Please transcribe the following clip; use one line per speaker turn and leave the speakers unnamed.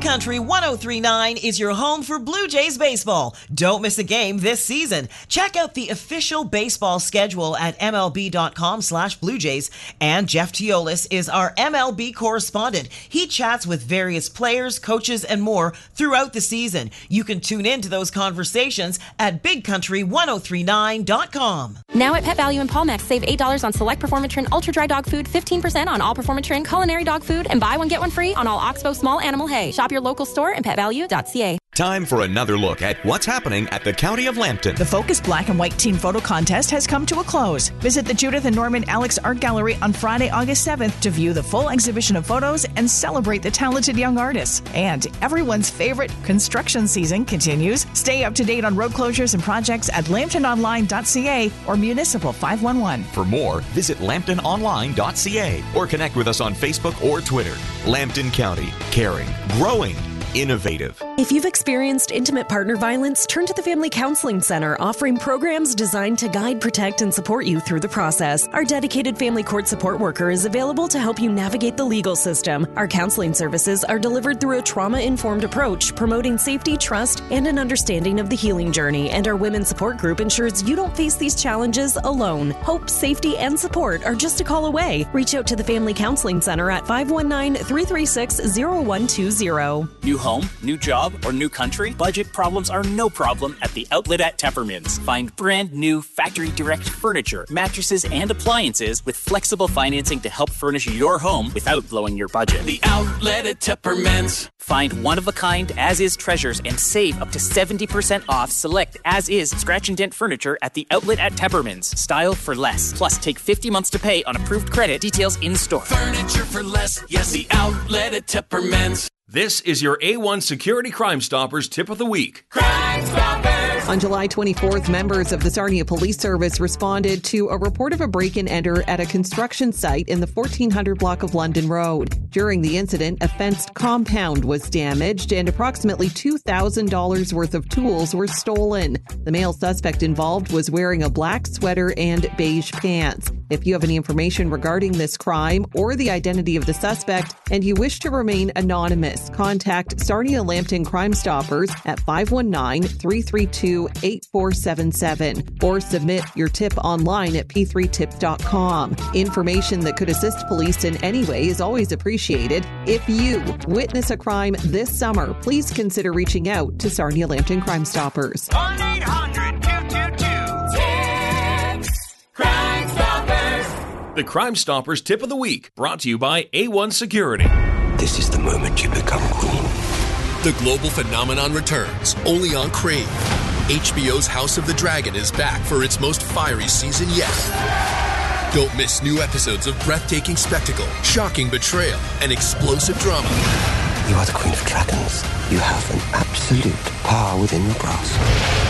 Country 103.9 is your home for Blue Jays baseball. Don't miss a game this season. Check out the official baseball schedule at MLB.com/Blue Jays. And Jeff Teolis is our MLB correspondent. He chats with various players, coaches, and more throughout the season. You can tune in to those conversations at BigCountry1039.com.
Now at Pet Value and Palmex, save $8 on select Performatrin Ultra Dry Dog Food, 15% on all Performatrin Culinary Dog Food, and buy one get one free on all Oxbow Small Animal Hay. Shop your local store and petvalue.ca.
Time for another look at what's happening at the County of Lambton.
The Focus Black and White Teen Photo Contest has come to a close. Visit the Judith and Norman Alex Art Gallery on Friday, August 7th to view the full exhibition of photos and celebrate the talented young artists. And everyone's favorite construction season continues. Stay up to date on road closures and projects at lambtononline.ca or Municipal 511.
For more, visit lambtononline.ca or connect with us on Facebook or Twitter. Lambton County, caring, growing, innovative.
If you've experienced intimate partner violence, turn to the Family Counseling Center, offering programs designed to guide, protect, and support you through the process. Our dedicated family court support worker is available to help you navigate the legal system. Our counseling services are delivered through a trauma-informed approach, promoting safety, trust, and an understanding of the healing journey. And our women's support group ensures you don't face these challenges alone. Hope, safety, and support are just a call away. Reach out to the Family Counseling Center at 519-336-0120.
New home, new job, or new country? Budget problems are no problem at the Outlet at Teppermans. Find brand new factory direct furniture, mattresses, and appliances with flexible financing to help furnish your home without blowing your budget.
The Outlet at Teppermans.
Find one-of-a-kind as-is treasures and save up to 70% off select as-is scratch and dent furniture at the Outlet at Teppermans. Style for less. Plus, take 50 months to pay on approved credit. Details in store.
Furniture for less. Yes, the Outlet at Teppermans.
This is your A1 Security Crime Stoppers Tip of the Week.
Crime Stoppers!
On July 24th, members of the Sarnia Police Service responded to a report of a break-and-enter at a construction site in the 1400 block of London Road. During the incident, a fenced compound was damaged and approximately $2,000 worth of tools were stolen. The male suspect involved was wearing a black sweater and beige pants. If you have any information regarding this crime or the identity of the suspect and you wish to remain anonymous, contact Sarnia Lambton Crime Stoppers at 519-332-8477 or submit your tip online at p3tip.com. Information that could assist police in any way is always appreciated. If you witness a crime this summer, please consider reaching out to Sarnia Lambton Crime Stoppers.
1-800-222-TIPS. Crime Stoppers.
The Crime Stoppers Tip of the Week, brought to you by A1 Security.
This is the moment you become queen.
The global phenomenon returns, only on Crave. HBO's House of the Dragon is back for its most fiery season yet. Don't miss new episodes of breathtaking spectacle, shocking betrayal, and explosive drama.
You are the Queen of Dragons. You have an absolute power within your grasp.